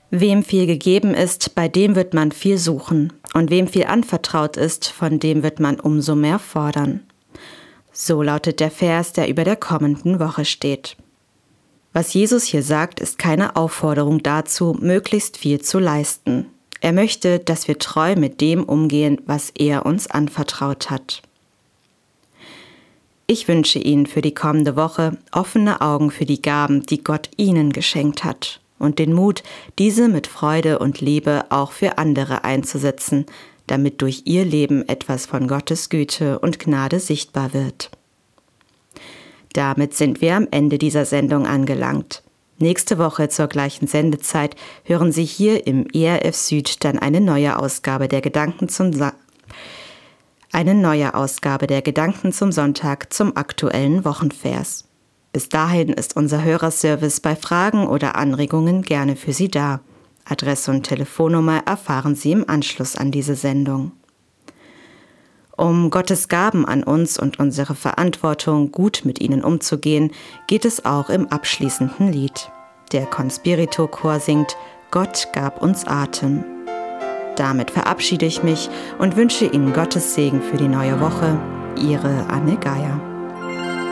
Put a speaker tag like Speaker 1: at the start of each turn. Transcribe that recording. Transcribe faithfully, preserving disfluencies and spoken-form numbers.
Speaker 1: Wem viel gegeben ist, bei dem wird man viel suchen. Und wem viel anvertraut ist, von dem wird man umso mehr fordern. So lautet der Vers, der über der kommenden Woche steht. Was Jesus hier sagt, ist keine Aufforderung dazu, möglichst viel zu leisten. Er möchte, dass wir treu mit dem umgehen, was er uns anvertraut hat. Ich wünsche Ihnen für die kommende Woche offene Augen für die Gaben, die Gott Ihnen geschenkt hat, und den Mut, diese mit Freude und Liebe auch für andere einzusetzen, damit durch Ihr Leben etwas von Gottes Güte und Gnade sichtbar wird. Damit sind wir am Ende dieser Sendung angelangt. Nächste Woche zur gleichen Sendezeit hören Sie hier im E R F Süd dann eine neue Ausgabe der Gedanken zum Sa- eine neue Ausgabe der Gedanken zum Sonntag zum aktuellen Wochenvers. Bis dahin ist unser Hörerservice bei Fragen oder Anregungen gerne für Sie da. Adresse und Telefonnummer erfahren Sie im Anschluss an diese Sendung. Um Gottes Gaben an uns und unsere Verantwortung, gut mit ihnen umzugehen, geht es auch im abschließenden Lied. Der Conspirito-Chor singt »Gott gab uns Atem«. Damit verabschiede ich mich und wünsche Ihnen Gottes Segen für die neue Woche. Ihre Anne Geier.